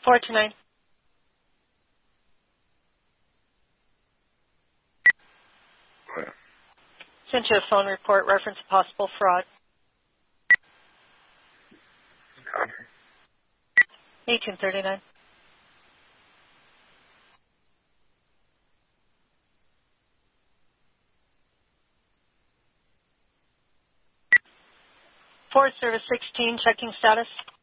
429. What? Sent you a phone report reference to possible fraud. Copy. 1839. Forest Service 16, checking status.